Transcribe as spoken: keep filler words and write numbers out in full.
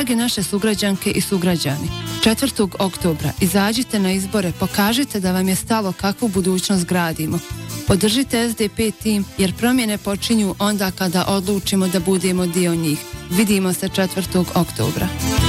Drage naše sugrađanke i sugrađani, četvrtog oktobra izađite na izbore, pokažite da vam je stalo kakvu budućnost gradimo. Podržite S D P tim jer promjene počinju onda kada odlučimo da budemo dio njih. Vidimo se četvrtog oktobra.